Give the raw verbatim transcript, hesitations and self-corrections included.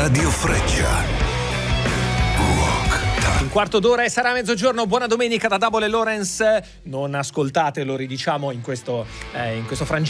Radio Freccia. Un quarto d'ora e sarà mezzogiorno. Buona domenica da Double e Lorenz. Non ascoltate, lo ridiciamo in questo, eh, in questo frangente